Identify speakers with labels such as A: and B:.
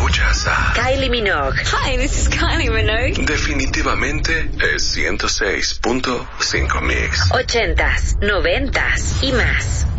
A: escuchas a
B: Kylie Minogue.
C: Hi, this is Kylie Minogue.
A: Definitivamente es 106.5 Mix.
B: 80s, 90s y más.